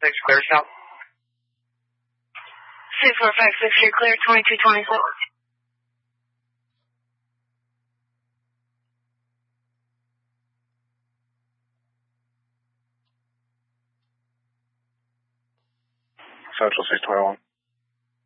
6 clear south. 6456, you're clear, 2226. Central 621.